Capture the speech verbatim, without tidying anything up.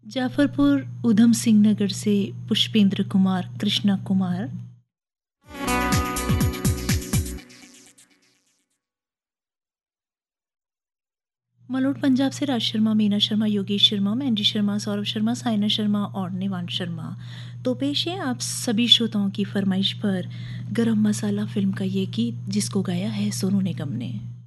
जाफरपुर ऊधम सिंह नगर से पुष्पेंद्र कुमार, कृष्णा कुमार। मलोट पंजाब से राज शर्मा, मीना शर्मा, योगेश शर्मा, मैंडी शर्मा, सौरभ शर्मा, साइना शर्मा और निवान शर्मा। तो पेश है आप सभी श्रोताओं की फरमाइश पर गरम मसाला फिल्म का ये गीत, जिसको गाया है सोनू निगम ने।